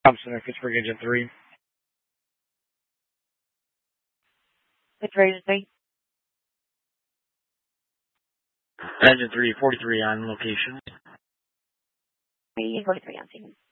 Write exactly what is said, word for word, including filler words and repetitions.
Thompson, Pittsburgh Engine three. Pittsburgh Engine three. Engine three, forty-three on location. forty-three on scene.